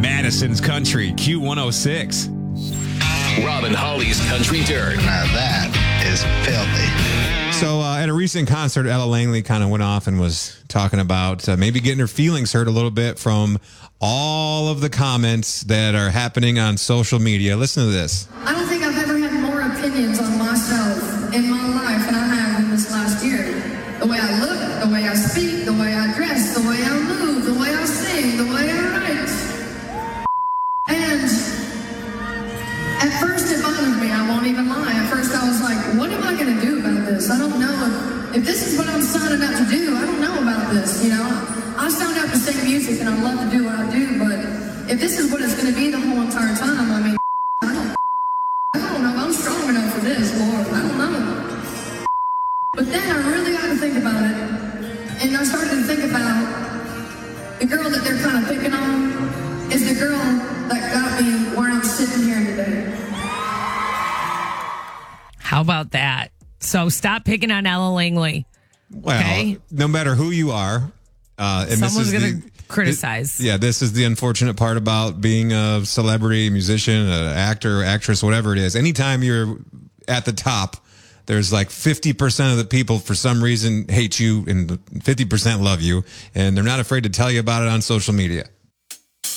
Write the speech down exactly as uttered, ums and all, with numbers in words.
Madison's Country, Q one oh six. Rob and Holly's Country Dirt. Now that is filthy. So uh, at a recent concert, Ella Langley kind of went off and was talking about uh, maybe getting her feelings hurt a little bit from all of the comments that are happening on social media. Listen to this. I don't think I've ever had more opinions on myself in my life than I have in this last year. The way I look, the way I speak, the way I dress, the way I move, the way I sing, the way I write. And at first it bothered me, I won't even lie. At first I was like, what am I going to do about this? I don't know if, if this is what I'm signing up to do. I don't know about this, you know. I signed up to sing music and I love to do what I do, but if this is what it's going to be the whole entire time, I mean, I don't, I don't know if I'm strong enough for this, Lord. I don't know. But then I really got to think about it, and I started to think about the girl that they're kind of picking on is the girl that got me where I'm sitting here today. How about that? So stop picking on Ella Langley. Well, okay? No matter who you are, uh, and someone's this is going to criticize. It, yeah, this is the unfortunate part about being a celebrity, musician, an actor, actress, whatever it is. Anytime you're at the top, there's like fifty percent of the people for some reason hate you and fifty percent love you, and they're not afraid to tell you about it on social media.